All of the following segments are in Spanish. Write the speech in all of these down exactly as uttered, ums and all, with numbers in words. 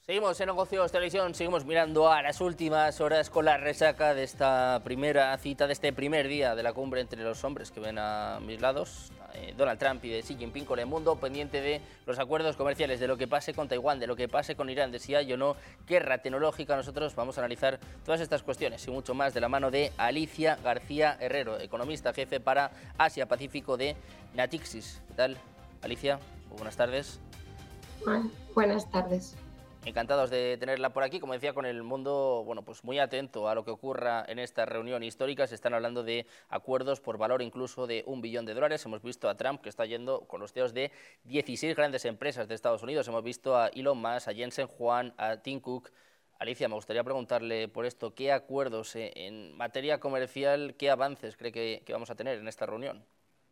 Seguimos en Negocios Televisión, seguimos mirando a las últimas horas con la resaca de esta primera cita, de este primer día de la cumbre entre los hombres que ven a mis lados, eh, Donald Trump y de Xi Jinping, con el mundo pendiente de los acuerdos comerciales, de lo que pase con Taiwán, de lo que pase con Irán, de si hay o no guerra tecnológica. Nosotros vamos a analizar todas estas cuestiones y mucho más de la mano de Alicia García Herrero, economista jefe para Asia Pacífico de Natixis. ¿Qué tal, Alicia? Muy buenas tardes. Bueno, buenas tardes. Encantados de tenerla por aquí, como decía, con el mundo bueno, pues muy atento a lo que ocurra en esta reunión histórica. Se están hablando de acuerdos por valor incluso de un billón de dólares. Hemos visto a Trump, que está yendo con los C E Os de dieciséis grandes empresas de Estados Unidos. Hemos visto a Elon Musk, a Jensen Huang, a Tim Cook. Alicia, me gustaría preguntarle por esto, ¿qué acuerdos eh, en materia comercial, qué avances cree que, que vamos a tener en esta reunión?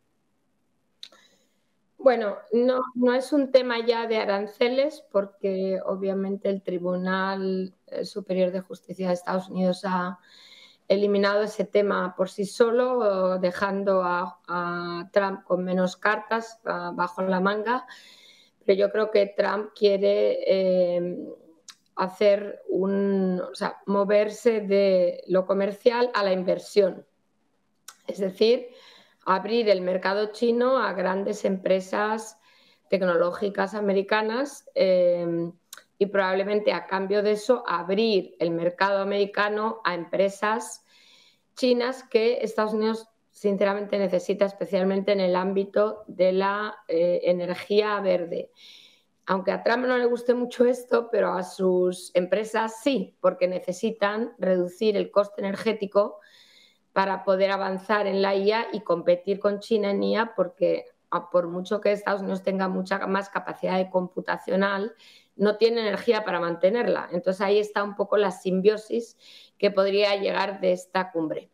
Bueno, no, no es un tema ya de aranceles, porque obviamente el Tribunal Superior de Justicia de Estados Unidos ha eliminado ese tema por sí solo, dejando a, a Trump con menos cartas a, bajo la manga. Pero yo creo que Trump quiere eh, hacer un, o sea, moverse de lo comercial a la inversión. Es decir, abrir el mercado chino a grandes empresas tecnológicas americanas eh, y probablemente a cambio de eso abrir el mercado americano a empresas chinas que Estados Unidos sinceramente necesita, especialmente en el ámbito de la eh, energía verde. Aunque a Trump no le guste mucho esto, pero a sus empresas sí, porque necesitan reducir el coste energético para poder avanzar en la I A y competir con China en I A, porque por mucho que Estados Unidos tenga mucha más capacidad de computacional, no tiene energía para mantenerla. Entonces ahí está un poco la simbiosis que podría llegar de esta cumbre.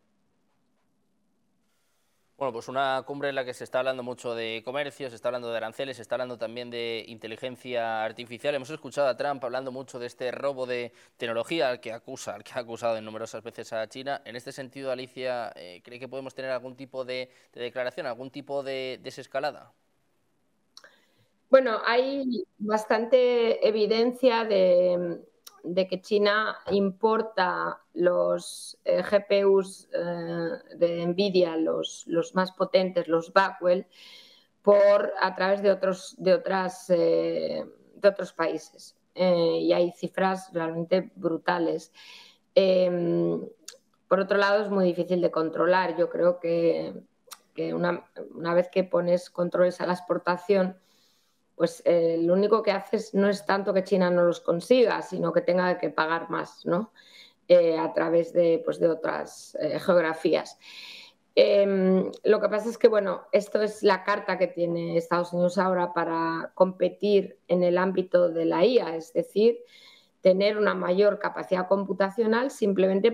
Bueno, pues una cumbre en la que se está hablando mucho de comercio, se está hablando de aranceles, se está hablando también de inteligencia artificial. Hemos escuchado a Trump hablando mucho de este robo de tecnología al que acusa, al que ha acusado en numerosas veces a China. En este sentido, Alicia, eh, ¿cree que podemos tener algún tipo de, de declaración, algún tipo de desescalada? Bueno, hay bastante evidencia de, de que China importa los eh, G P Us eh, de Nvidia, los, los más potentes, los Blackwell, por, a través de otros, de otras, eh, de otros países. Eh, y hay cifras realmente brutales. Eh, por otro lado, es muy difícil de controlar. Yo creo que, que una, una vez que pones controles a la exportación, pues eh, lo único que haces no es tanto que China no los consiga, sino que tenga que pagar más, ¿no? Eh, a través de, pues, de otras eh, geografías. Eh, lo que pasa es que, bueno, esto es la carta que tiene Estados Unidos ahora para competir en el ámbito de la I A, es decir, tener una mayor capacidad computacional simplemente